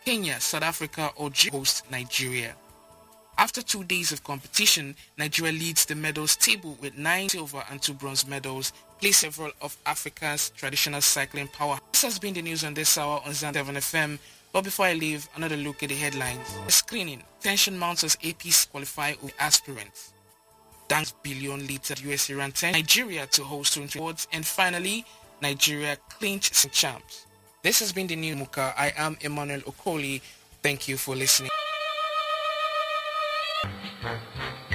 Kenya, South Africa or host Nigeria. After 2 days of competition, Nigeria leads the medals table with 9 silver and 2 bronze medals, placing several of Africa's traditional cycling power. This has been the news on this hour on Zan 7 FM. But before I leave, another look at the headlines. The screening. Tension mounts as APC qualify with aspirants. Thanks billion leads at US-Iran 10. Nigeria to host 20 awards. And finally, Nigeria clinch champs. This has been the new Muka. I am Emmanuel Okoli. Thank you for listening.